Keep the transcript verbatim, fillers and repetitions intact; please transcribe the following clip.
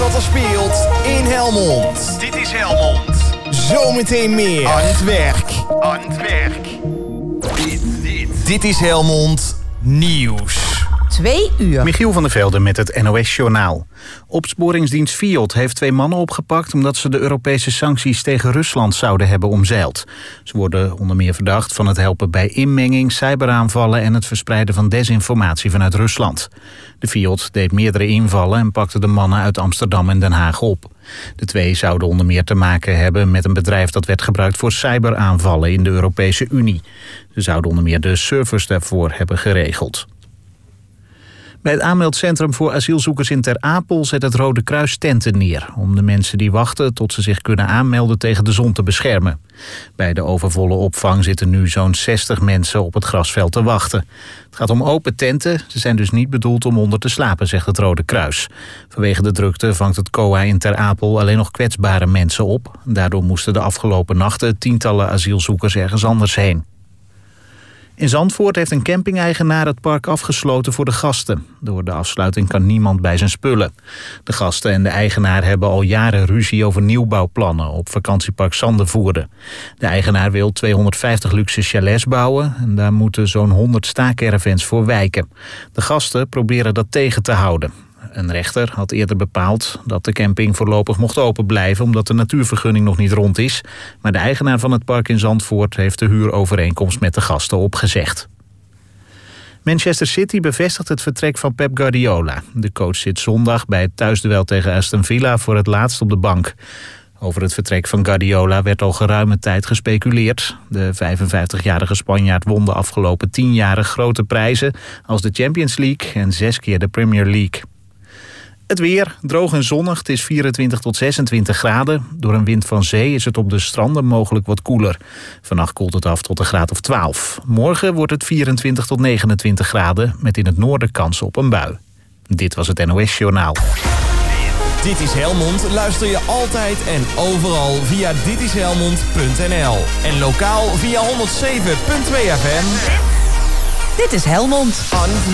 wat er speelt in Helmond. Dit is Helmond. Zometeen meer. Aan het werk. Aan het werk. Dit, dit. Dit is Helmond Nieuws. Twee uur. Michiel van der Velde met het N O S-journaal. Opsporingsdienst Fiat heeft twee mannen opgepakt omdat ze de Europese sancties tegen Rusland zouden hebben omzeild. Ze worden onder meer verdacht van het helpen bij inmenging, cyberaanvallen en het verspreiden van desinformatie vanuit Rusland. De Fiat deed meerdere invallen en pakte de mannen uit Amsterdam en Den Haag op. De twee zouden onder meer te maken hebben met een bedrijf dat werd gebruikt voor cyberaanvallen in de Europese Unie. Ze zouden onder meer de servers daarvoor hebben geregeld. Bij het aanmeldcentrum voor asielzoekers in Ter Apel zet het Rode Kruis tenten neer om de mensen die wachten tot ze zich kunnen aanmelden tegen de zon te beschermen. Bij de overvolle opvang zitten nu zo'n zestig mensen op het grasveld te wachten. Het gaat om open tenten, ze zijn dus niet bedoeld om onder te slapen, zegt het Rode Kruis. Vanwege de drukte vangt het C O A in Ter Apel alleen nog kwetsbare mensen op. Daardoor moesten de afgelopen nachten tientallen asielzoekers ergens anders heen. In Zandvoort heeft een camping-eigenaar het park afgesloten voor de gasten. Door de afsluiting kan niemand bij zijn spullen. De gasten en de eigenaar hebben al jaren ruzie over nieuwbouwplannen op vakantiepark Zandervoorde. De eigenaar wil tweehonderdvijftig luxe chalets bouwen en daar moeten zo'n honderd staakervens voor wijken. De gasten proberen dat tegen te houden. Een rechter had eerder bepaald dat de camping voorlopig mocht open blijven omdat de natuurvergunning nog niet rond is. Maar de eigenaar van het park in Zandvoort heeft de huurovereenkomst met de gasten opgezegd. Manchester City bevestigt het vertrek van Pep Guardiola. De coach zit zondag bij het thuisduel tegen Aston Villa voor het laatst op de bank. Over het vertrek van Guardiola werd al geruime tijd gespeculeerd. De vijfenvijftigjarige Spanjaard won de afgelopen tien jaren grote prijzen als de Champions League en zes keer de Premier League. Het weer, droog en zonnig, het is vierentwintig tot zesentwintig graden. Door een wind van zee is het op de stranden mogelijk wat koeler. Vannacht koelt het af tot een graad of twaalf. Morgen wordt het vierentwintig tot negenentwintig graden, met in het noorden kans op een bui. Dit was het N O S-journaal. Dit is Helmond luister je altijd en overal via dit is helmond punt n l. En lokaal via honderdzeven komma twee F M. Dit is Helmond.